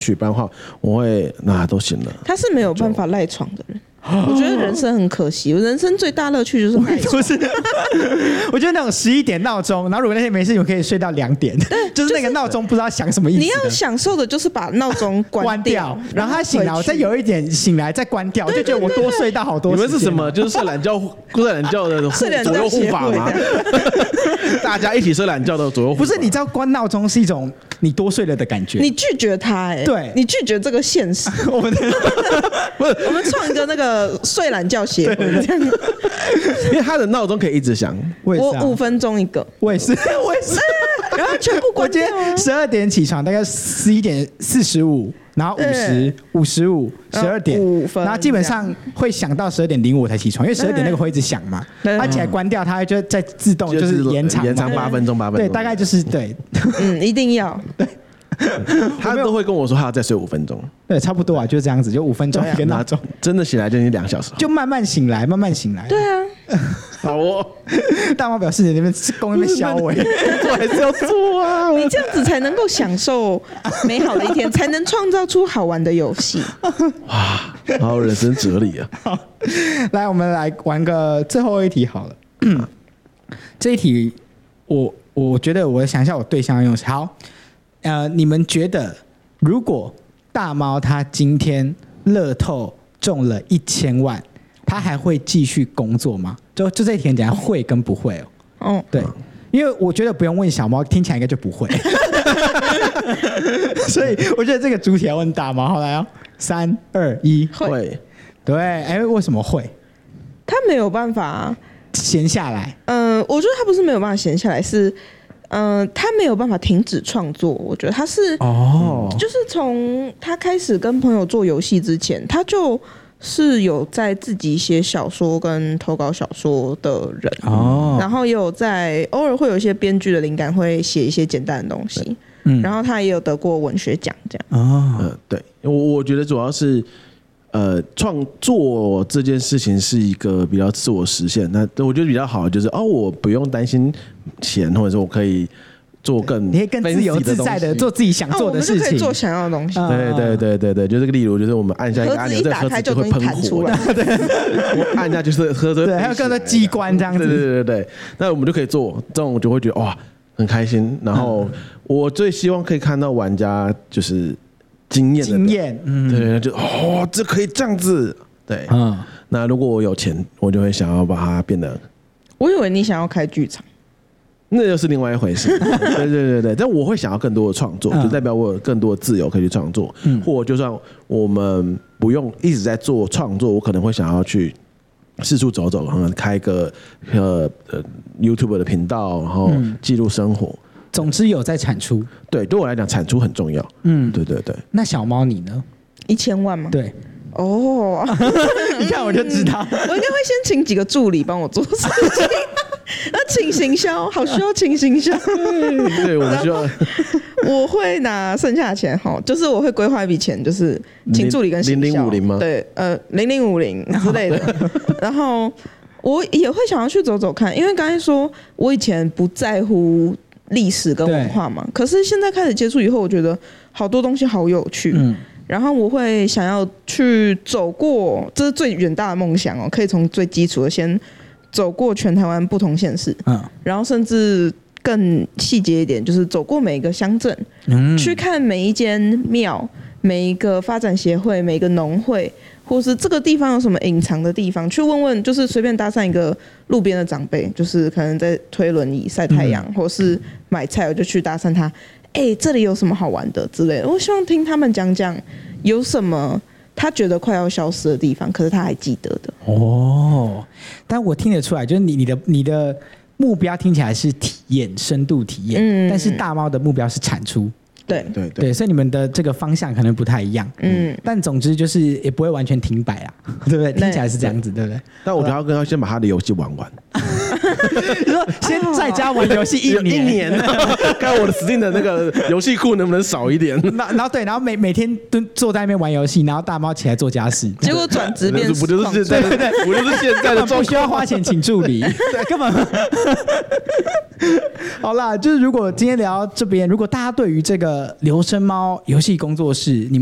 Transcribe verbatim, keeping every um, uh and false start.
去，不然的话我会那都行了。 他是没有办法赖床的人。我觉得人生很可惜，我人生最大乐趣就是赖床。 我觉得那种十一点闹钟，然后如果那天没事，我可以睡到两点，就是那个闹钟不知道想什么意思。 你要享受的就是把闹钟关 掉, 关掉，然后他醒来，我再有一点醒来再关掉，我就觉得我多睡到好多时间。 你们是什么？就是睡懒觉、睡懒觉的左右护法吗？大家一起睡懒觉的左右护法。 不是，你知道关闹钟是一种你多睡了的感觉。 你拒绝他、欸， 对， 你拒绝这个现实。 我们不是，我们创一个那个睡懒觉协会，这样。 因为他的闹钟可以一直响。 我也是、啊， 我五分钟一个， 我也是，我也是。 然后全部关掉、啊。 我今天十二点起床，大概十一点四十五，然后五十、五十五、十二点，然后基本上会响到十二点零五才起床，因为十二点那个会一直响嘛。他起来关掉，它就再自动就是延长， 延长八分钟，八分钟。 对，大概就是对。 嗯，一定要对。 他都会跟我说他要再睡五分钟， 对，差不多啊，就是这样子，就五分钟一个闹钟， 真的醒来就已经两小时， 就慢慢醒来，慢慢醒来。 对啊， 好哦。 大猫表示你那边公那边消委， 做还是要做啊， 你这样子才能够享受美好的一天，才能创造出好玩的游戏。 哇，好人生哲理啊！ 好，来，我们来玩个最后一题好了。这一题我我觉得我想一下我对象要用谁好。呃，你们觉得如果大猫他今天乐透中了一千万，他还会继续工作吗？就就这一题很简单，会跟不会哦。哦，对，因为我觉得不用问小猫，听起来应该就不会。所以我觉得这个主体要问大猫。好，来哦，三二一， 会。 对，哎，为什么会？ 他没有办法闲下来。 嗯、呃，我觉得他不是没有办法闲下来，是。嗯、呃，他没有办法停止创作，我觉得他是哦，就是从他开始跟朋友做游戏之前，他就是有在自己写小说跟投稿小说的人哦，然后也有在偶尔会有一些编剧的灵感，会写一些简单的东西，嗯，然后他也有得过文学奖这样哦，呃，对，我我觉得主要是。呃，创作这件事情是一个比较自我实现，那我觉得比较好的就是哦，我不用担心钱，或者说我可以做更， 你可以更自由自在的做自己想做的事情， 哦、我们就可以做想要的东西。 对对对对对，就是个例如，就是我们按下一个按钮，这盒子就会喷火了。对，我按下就是盒子， 对，还有更多机关这样子。 对对对对，那我们就可以做，这种我就会觉得哇很开心。然后我最希望可以看到玩家就是。经验的经验， 嗯，对，就哦，这可以这样子，对，嗯，那如果我有钱，我就会想要把它变得。 我以为你想要开剧场， 那又是另外一回事。对对对对，但我会想要更多的创作，就代表我有更多的自由可以去创作，嗯，或就算我们不用一直在做创作，我可能会想要去四处走走，然后开个呃呃 YouTube 的频道，然后记录生活。 总之有在产出， 对，对我来讲产出很重要。嗯，对对对。 那小猫你呢？ 一千万吗？ 对。 哦， 你看我就知道， 我应该会先请几个助理帮我做事情。那请行销，好需要请行销。 对，我们需要。 我会拿剩下的钱哈，就是我会规划一笔钱，就是请助理跟行销。 零零五零吗？ 对，呃，零零五零之类的。然后我也会想要去走走看，因为刚才说我以前不在乎。历史跟文化嘛，可是现在开始接触以后，我觉得好多东西好有趣。嗯，然后我会想要去走过，这是最远大的梦想哦，可以从最基础的先走过全台湾不同县市，嗯，然后甚至更细节一点，就是走过每一个乡镇，嗯，去看每一间庙、每一个发展协会、每一个农会。或是这个地方有什么隐藏的地方，去问问，就是随便搭讪一个路边的长辈，就是可能在推轮椅晒太阳，嗯、或是买菜，我就去搭讪他，哎、欸，这里有什么好玩的之类的。我希望听他们讲讲有什么他觉得快要消失的地方，可是他还记得的。 哦，但我听得出来，就是你你的你的目标听起来是体验，深度体验，嗯，但是大猫的目标是产出。 对对 对, 对，所以你们的这个方向可能不太一样，嗯，但总之就是也不会完全停摆啦，对不对？听起来是这样子， 对, 对不对？ 但我觉得要跟他先把他的游戏玩完， 你说先在家玩游戏一年， 一年，看我的 Steam 的那个游戏库能不能少一点？ 然后对，然后每每天蹲坐在那边玩游戏，然后大猫起来做家事， 结果转职变不就是现在的，不就是现在的状况， 不需要花钱请助理，对，根本。好啦，就是如果今天聊到这边，如果大家对于这个流声猫游戏工作室，你们